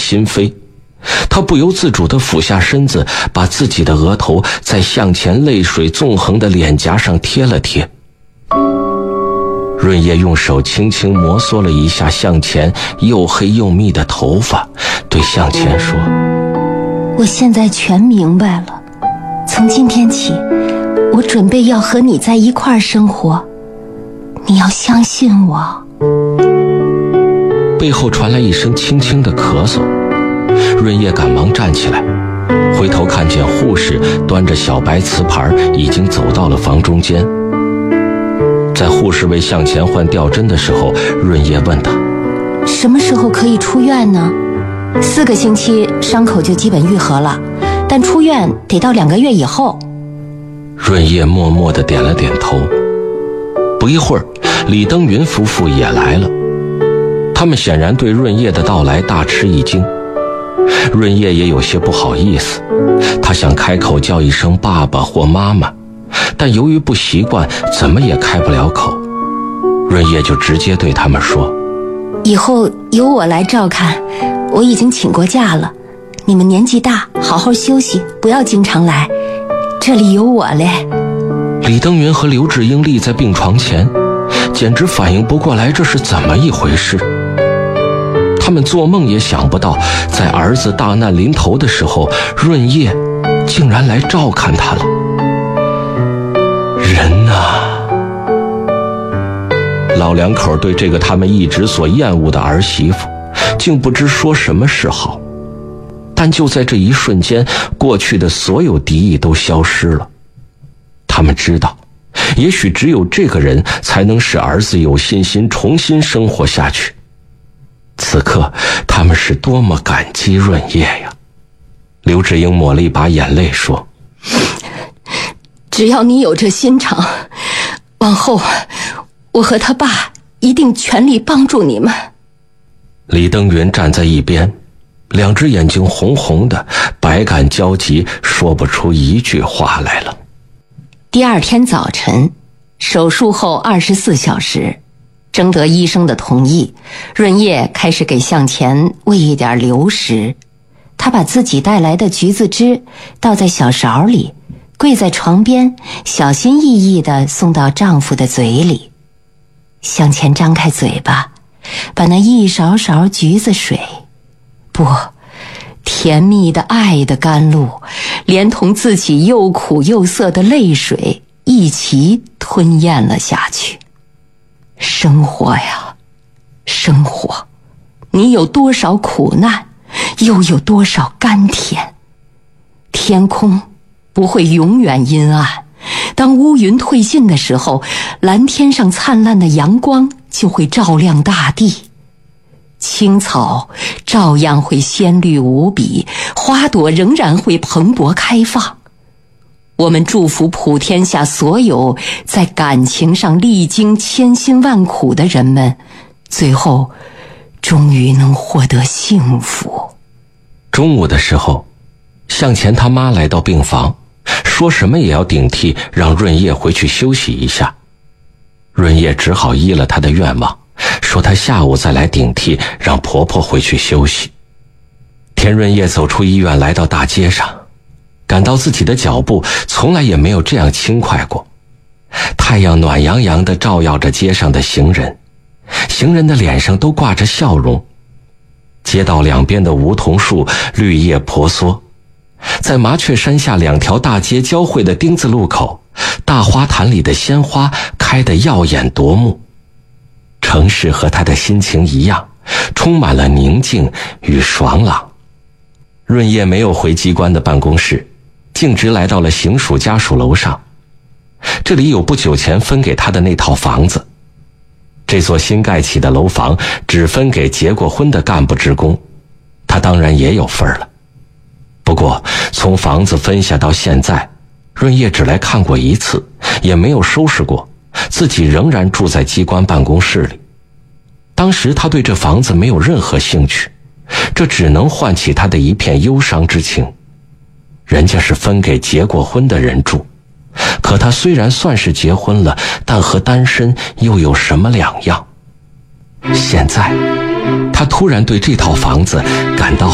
心扉。他不由自主地俯下身子，把自己的额头在向前泪水纵横的脸颊上贴了贴。润叶用手轻轻摩挲了一下向前又黑又密的头发，对向前说： 我现在全明白了，从今天起，我准备要和你在一块儿生活，你要相信我。 背后传来一声轻轻的咳嗽，润叶赶忙站起来，回头看见护士端着小白瓷盘已经走到了房中间。在护士为向前换吊针的时候，润叶问他： 什么时候可以出院呢？4个星期伤口就基本愈合了，但出院得到2个月以后。 润叶默默地点了点头。不一会儿，李登云夫妇也来了，他们显然对润叶的到来大吃一惊。润叶也有些不好意思，他想开口叫一声爸爸或妈妈，但由于不习惯，怎么也开不了口。润叶就直接对他们说： 以后由我来照看，我已经请过假了，你们年纪大，好好休息，不要经常来，这里有我嘞。 李登云和刘志英立在病床前，简直反应不过来这是怎么一回事。他们做梦也想不到，在儿子大难临头的时候，润叶竟然来照看他了。人啊！老两口对这个他们一直所厌恶的儿媳妇，竟不知说什么是好。但就在这一瞬间，过去的所有敌意都消失了。他们知道，也许只有这个人才能使儿子有信心重新生活下去。此刻他们是多么感激润叶呀！刘志英抹了一把眼泪说： 只要你有这心肠，往后我和他爸一定全力帮助你们。 李登云站在一边，2只眼睛红红的，百感交集，说不出一句话来了。 第2天早晨，手术后24小时，征得医生的同意，润叶开始给向前喂一点流食。他把自己带来的橘子汁倒在小勺里，跪在床边，小心翼翼地送到丈夫的嘴里。向前张开嘴巴，把那一勺勺橘子水，不，甜蜜的爱的甘露，连同自己又苦又涩的泪水一起吞咽了下去。生活呀，生活，你有多少苦难，又有多少甘甜。天空不会永远阴暗，当乌云退尽的时候，蓝天上灿烂的阳光就会照亮大地。青草照样会鲜绿无比，花朵仍然会蓬勃开放。我们祝福普天下所有在感情上历经千辛万苦的人们，最后终于能获得幸福。 中午的时候，向前他妈来到病房，说什么也要顶替让润叶回去休息一下。润叶只好依了他的愿望，说他下午再来顶替，让婆婆回去休息。田润叶走出医院，来到大街上，感到自己的脚步从来也没有这样轻快过。太阳暖洋洋地照耀着街上的行人，行人的脸上都挂着笑容。街道两边的梧桐树绿叶婆娑，在麻雀山下2条大街交汇的丁字路口，大花坛里的鲜花开得耀眼夺目。城市和他的心情一样，充满了宁静与爽朗。润叶没有回机关的办公室，径直来到了刑署家属楼上。这里有不久前分给他的那套房子。这座新盖起的楼房只分给结过婚的干部职工，他当然也有份了。不过从房子分下到现在，润叶只来看过1次，也没有收拾过，自己仍然住在机关办公室里。当时他对这房子没有任何兴趣，这只能唤起他的一片忧伤之情。人家是分给结过婚的人住，可他虽然算是结婚了，但和单身又有什么两样？现在他突然对这套房子感到